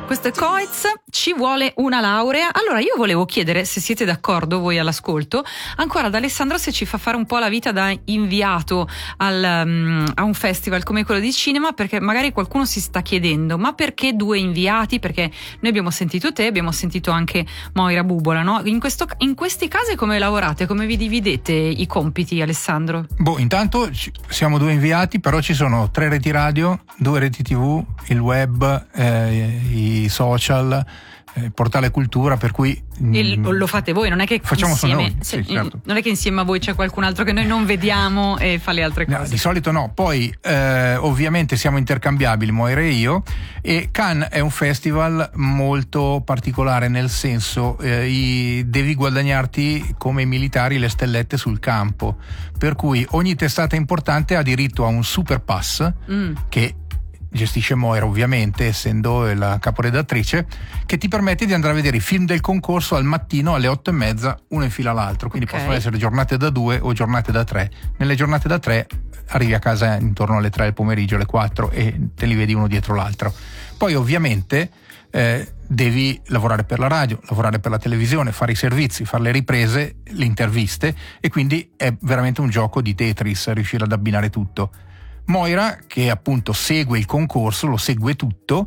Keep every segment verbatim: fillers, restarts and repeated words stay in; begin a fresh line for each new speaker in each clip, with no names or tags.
Questo è Coez, ci vuole una laurea. Allora io volevo chiedere, se siete d'accordo voi all'ascolto, ancora ad Alessandro se ci fa fare un po' la vita da inviato al, um, a un festival come quello di cinema, perché magari qualcuno si sta chiedendo ma perché due inviati? Perché noi abbiamo sentito te, abbiamo sentito anche Moira Bubola, no? In, questo, in questi casi come lavorate? Come vi dividete i compiti, Alessandro?
Boh, intanto ci, siamo due inviati, però ci sono tre reti radio, due reti tv, il web, eh, i social, eh, portale cultura, per cui
e lo fate voi, non è che
facciamo
insieme
noi,
sì,
sì, certo.
Non è che insieme a voi c'è qualcun altro che noi non vediamo e fa le altre cose.
No, di solito no. Poi eh, ovviamente siamo intercambiabili, Moira e io, e Cannes è un festival molto particolare, nel senso eh, i, devi guadagnarti come i militari le stellette sul campo, per cui ogni testata importante ha diritto a un super pass mm. che gestisce Moira, ovviamente, essendo la caporedattrice, che ti permette di andare a vedere i film del concorso al mattino alle otto e mezza, uno in fila all'altro. Quindi okay. Possono essere giornate da due o giornate da tre. Nelle giornate da tre arrivi a casa intorno alle tre del pomeriggio, alle quattro, e te li vedi uno dietro l'altro. Poi ovviamente eh, devi lavorare per la radio, lavorare per la televisione, fare i servizi, fare le riprese, le interviste, e quindi è veramente un gioco di Tetris riuscire ad abbinare tutto. Moira, che appunto segue il concorso, lo segue tutto,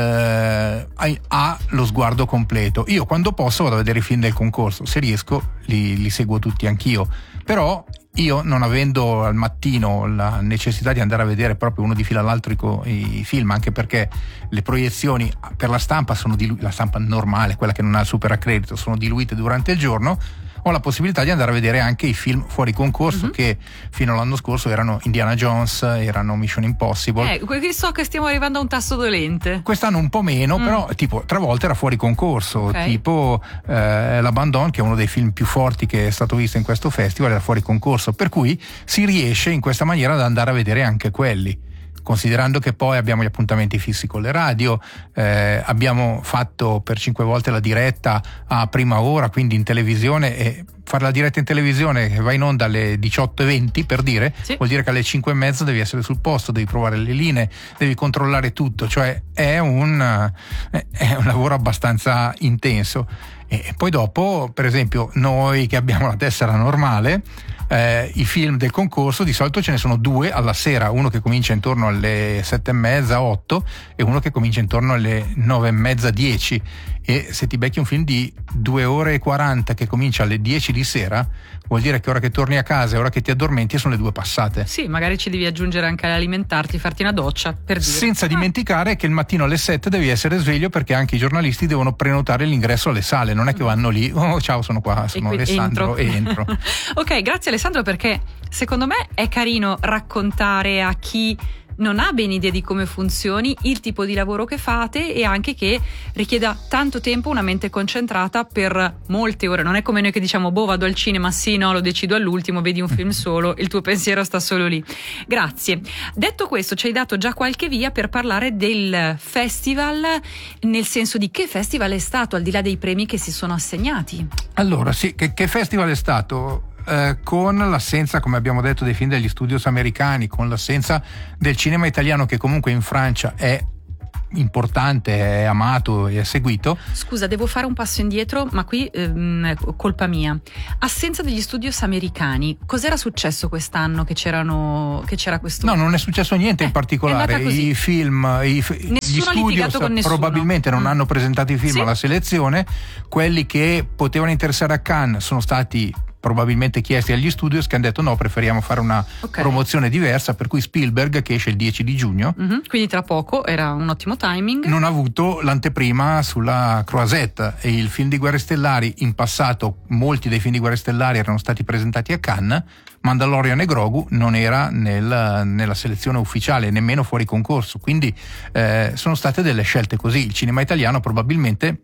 eh, ha lo sguardo completo. Io quando posso vado a vedere i film del concorso, se riesco li, li seguo tutti anch'io, però io, non avendo al mattino la necessità di andare a vedere proprio uno di fila all'altro i, i film, anche perché le proiezioni per la stampa sono dilu- la stampa normale, quella che non ha il super accredito, sono diluite durante il giorno, ho la possibilità di andare a vedere anche i film fuori concorso, mm-hmm. che fino all'anno scorso erano Indiana Jones, erano Mission Impossible.
Eh, qui so che stiamo arrivando a un tasto dolente.
Quest'anno un po' meno, mm. però tipo tre volte era fuori concorso, okay. tipo eh, L'Abandon, che è uno dei film più forti che è stato visto in questo festival, era fuori concorso, per cui si riesce in questa maniera ad andare a vedere anche quelli. Considerando che poi abbiamo gli appuntamenti fissi con le radio, eh, abbiamo fatto per cinque volte la diretta a prima ora, quindi in televisione, e fare la diretta in televisione che va in onda alle diciotto e venti, per dire, sì. vuol dire che alle cinque e mezza devi essere sul posto, devi provare le linee, devi controllare tutto, cioè è un, è un lavoro abbastanza intenso. E poi dopo, per esempio, noi che abbiamo la tessera normale, eh, i film del concorso di solito ce ne sono due alla sera, uno che comincia intorno alle sette e mezza, otto, e uno che comincia intorno alle nove e mezza, dieci. E se ti becchi un film di due ore e quaranta che comincia alle dieci di sera, vuol dire che ora che torni a casa e ora che ti addormenti sono le due passate.
Sì, magari ci devi aggiungere anche alimentarti, farti una doccia, per dire.
Senza
ah.
dimenticare che il mattino alle sette devi essere sveglio, perché anche i giornalisti devono prenotare l'ingresso alle sale, non è che vanno lì, oh ciao sono qua, sono Alessandro e entro.
Ok, grazie Alessandro, perché secondo me è carino raccontare a chi non ha ben idea di come funzioni il tipo di lavoro che fate, e anche che richieda tanto tempo, una mente concentrata per molte ore. Non è come noi che diciamo boh, vado al cinema, sì, no, lo decido all'ultimo, vedi un film solo, il tuo pensiero sta solo lì. Grazie. Detto questo, ci hai dato già qualche via per parlare del festival, nel senso di che festival è stato, al di là dei premi che si sono assegnati.
Allora sì, che, che festival è stato? Eh, con l'assenza, come abbiamo detto, dei film degli studios americani, con l'assenza del cinema italiano, che comunque in Francia è importante, è amato e è seguito.
Scusa, devo fare un passo indietro, ma qui ehm, colpa mia. Assenza degli studios americani. Cos'era successo quest'anno che c'erano che c'era questo?
No, non è successo niente
eh,
in particolare. I film, i, gli studios probabilmente non mm. hanno presentato i film sì? alla selezione. Quelli che potevano interessare a Cannes sono stati probabilmente chiesti agli studios, che hanno detto no, preferiamo fare una okay. promozione diversa, per cui Spielberg, che esce il dieci di giugno,
mm-hmm. quindi tra poco, era un ottimo timing,
non ha avuto l'anteprima sulla Croisette. E il film di Guerre Stellari, in passato molti dei film di Guerre Stellari erano stati presentati a Cannes, Mandalorian e Grogu non era nel, nella selezione ufficiale, nemmeno fuori concorso, quindi eh, sono state delle scelte così. Il cinema italiano probabilmente,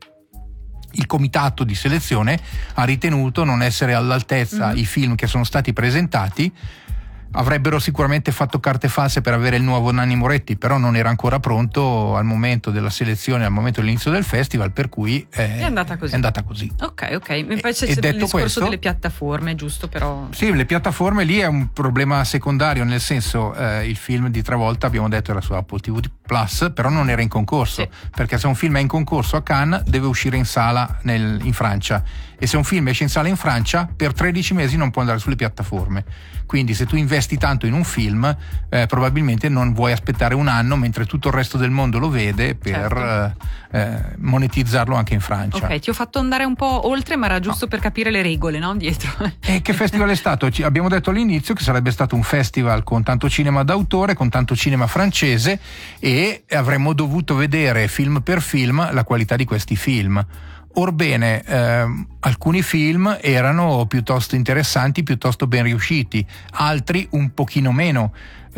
il comitato di selezione ha ritenuto non essere all'altezza mm-hmm. i film che sono stati presentati. Avrebbero sicuramente fatto carte false per avere il nuovo Nanni Moretti, però non era ancora pronto al momento della selezione, al momento dell'inizio del festival, per cui eh,
è andata così.
È andata così.
Ok, ok. Mi piace il discorso
questo,
delle piattaforme, giusto, però.
Sì, le piattaforme lì è un problema secondario, nel senso eh, il film di Travolta abbiamo detto era su Apple T V Plus, però non era in concorso,
sì.
perché se un film è in concorso a Cannes deve uscire in sala nel, in Francia, e se un film esce in sala in Francia per tredici mesi non può andare sulle piattaforme. Quindi se tu investi tanto in un film eh, probabilmente non vuoi aspettare un anno mentre tutto il resto del mondo lo vede per certo. eh, eh, monetizzarlo anche in Francia.
Ok, ti ho fatto andare un po' oltre, ma era giusto no. per capire le regole, no? Dietro.
E che festival è stato? Ci, abbiamo detto all'inizio che sarebbe stato un festival con tanto cinema d'autore, con tanto cinema francese, e avremmo dovuto vedere film per film la qualità di questi film. Orbene, ehm, alcuni film erano piuttosto interessanti, piuttosto ben riusciti, altri un pochino meno.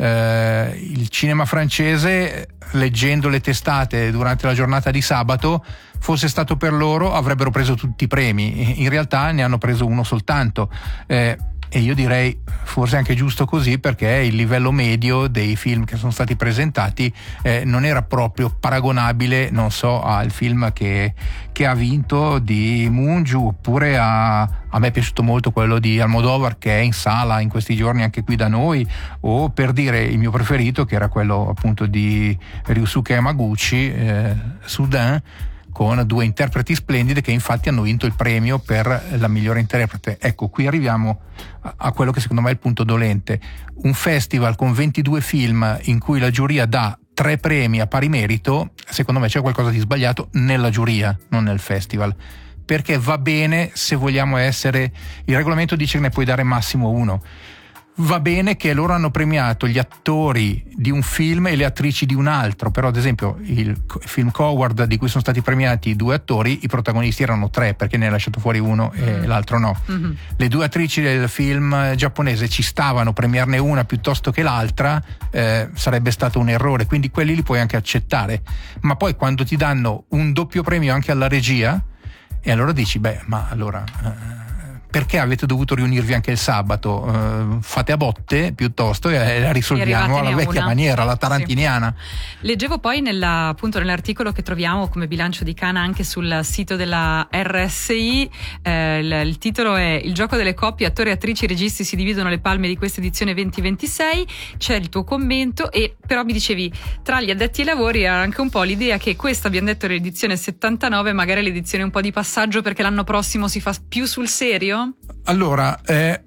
Eh, il cinema francese, leggendo le testate durante la giornata di sabato, fosse stato per loro avrebbero preso tutti i premi, in realtà ne hanno preso uno soltanto. Eh, E io direi forse anche giusto così, perché il livello medio dei film che sono stati presentati eh, non era proprio paragonabile, non so, al film che, che ha vinto di Mungiu, oppure a, a me è piaciuto molto quello di Almodovar che è in sala in questi giorni anche qui da noi, o per dire il mio preferito che era quello appunto di Ryusuke Yamaguchi, eh, Soudain, con due interpreti splendidi che infatti hanno vinto il premio per la migliore interprete. Ecco, qui arriviamo a quello che secondo me è il punto dolente. Un festival con ventidue film in cui la giuria dà tre premi a pari merito, secondo me c'è qualcosa di sbagliato nella giuria, non nel festival. Perché va bene se vogliamo essere... Il regolamento dice che ne puoi dare massimo uno. Va bene che loro hanno premiato gli attori di un film e le attrici di un altro, però ad esempio il film Coward, di cui sono stati premiati due attori, i protagonisti erano tre, perché ne ha lasciato fuori uno e mm. l'altro no. Mm-hmm. Le due attrici del film giapponese ci stavano, premiarne una piuttosto che l'altra eh, sarebbe stato un errore, quindi quelli li puoi anche accettare. Ma poi quando ti danno un doppio premio anche alla regia, e allora dici, beh, ma allora... Eh, perché avete dovuto riunirvi anche il sabato? Uh, fate a botte piuttosto e la risolviamo alla vecchia una. maniera, la tarantiniana.
Sì. Leggevo poi nella, appunto nell'articolo che troviamo come bilancio di Cannes anche sul sito della R S I, eh, il, il titolo è Il gioco delle coppie, attori, attrici e registi si dividono le palme di questa edizione venti ventisei. C'è il tuo commento, e però mi dicevi tra gli addetti ai lavori era anche un po' l'idea che questa, abbiamo detto, è l'edizione settantanove, magari l'edizione un po' di passaggio perché l'anno prossimo si fa più sul serio.
Allora, eh,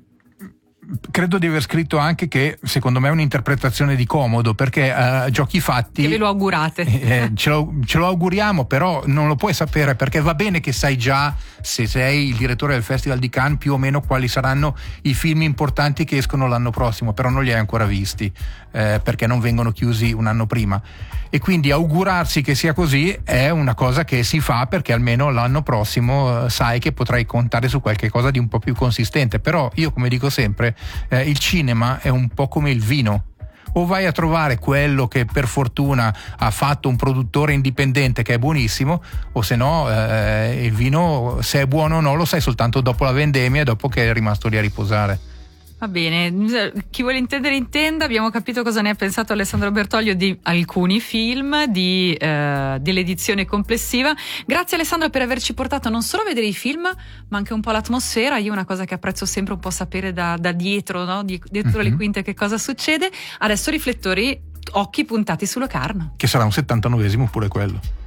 credo di aver scritto anche che secondo me è un'interpretazione di comodo, perché a uh, giochi fatti...
Che ve lo augurate.
Eh, ce, lo, ce lo auguriamo, però non lo puoi sapere, perché va bene che sai già, se sei il direttore del Festival di Cannes, più o meno quali saranno i film importanti che escono l'anno prossimo, però non li hai ancora visti, eh, perché non vengono chiusi un anno prima. E quindi augurarsi che sia così è una cosa che si fa, perché almeno l'anno prossimo eh, sai che potrai contare su qualche cosa di un po' più consistente. Però io, come dico sempre, eh, il cinema è un po' come il vino. O vai a trovare quello che per fortuna ha fatto un produttore indipendente che è buonissimo, o se no eh, il vino, se è buono o no, lo sai soltanto dopo la vendemmia e dopo che è rimasto lì a riposare.
Va bene, chi vuole intendere intenda. Abbiamo capito cosa ne ha pensato Alessandro Bertoglio di alcuni film, di, eh, dell'edizione complessiva. Grazie Alessandro per averci portato non solo a vedere i film, ma anche un po' l'atmosfera. Io una cosa che apprezzo sempre un po' sapere da, da dietro, no? Di, dietro mm-hmm. le quinte che cosa succede. Adesso riflettori, occhi puntati su Locarno.
Che sarà un settantanovesimo pure quello.